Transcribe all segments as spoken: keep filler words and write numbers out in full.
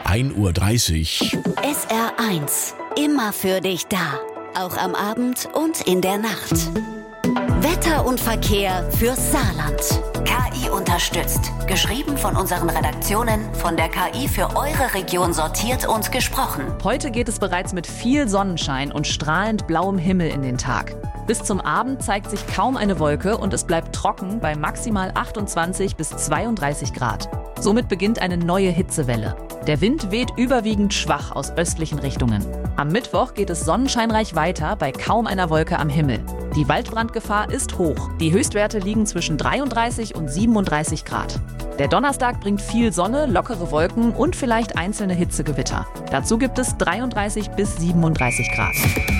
ein Uhr dreißig. S R eins. Immer für dich da. Auch am Abend und in der Nacht. Wetter und Verkehr fürs Saarland. K I unterstützt. Geschrieben von unseren Redaktionen, von der K I für eure Region sortiert und gesprochen. Heute geht es bereits mit viel Sonnenschein und strahlend blauem Himmel in den Tag. Bis zum Abend zeigt sich kaum eine Wolke und es bleibt trocken bei maximal achtundzwanzig bis zweiunddreißig Grad. Somit beginnt eine neue Hitzewelle. Der Wind weht überwiegend schwach aus östlichen Richtungen. Am Mittwoch geht es sonnenscheinreich weiter bei kaum einer Wolke am Himmel. Die Waldbrandgefahr ist hoch. Die Höchstwerte liegen zwischen dreiunddreißig und siebenunddreißig Grad. Der Donnerstag bringt viel Sonne, lockere Wolken und vielleicht einzelne Hitzegewitter. Dazu gibt es dreiunddreißig bis siebenunddreißig Grad.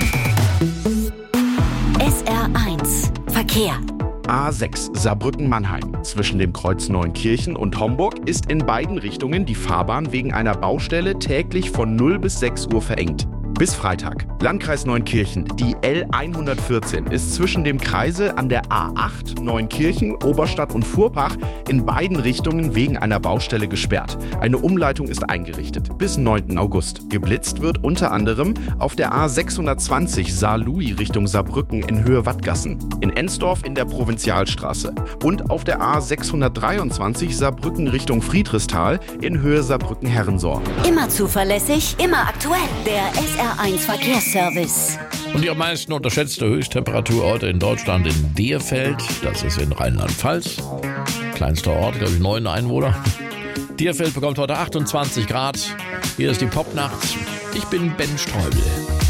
S R eins. Verkehr. A sechs Saarbrücken-Mannheim. Zwischen dem Kreuz Neunkirchen und Homburg ist in beiden Richtungen die Fahrbahn wegen einer Baustelle täglich von null bis sechs Uhr verengt. Bis Freitag. Landkreis Neunkirchen. Die L hundertvierzehn ist zwischen dem Kreisel an der A acht, Neunkirchen, Oberstadt und Fuhrpach in beiden Richtungen wegen einer Baustelle gesperrt. Eine Umleitung ist eingerichtet. Bis neunten August. Geblitzt wird unter anderem auf der A sechshundertzwanzig Saarlouis Richtung Saarbrücken in Höhe Wattgassen, in Ensdorf in der Provinzialstraße und auf der A sechshundertdreiundzwanzig Saarbrücken Richtung Friedrichsthal in Höhe Saarbrücken-Herrensohr. Immer zuverlässig, immer aktuell. Der S R eins Verkehrsservice. Und die am meisten unterschätzte Höchsttemperaturorte in Deutschland in Dierfeld. Das ist in Rheinland-Pfalz. Kleinster Ort, glaube ich, neun Einwohner. Dierfeld bekommt heute achtundzwanzig Grad. Hier ist die Popnacht. Ich bin Ben Streubel.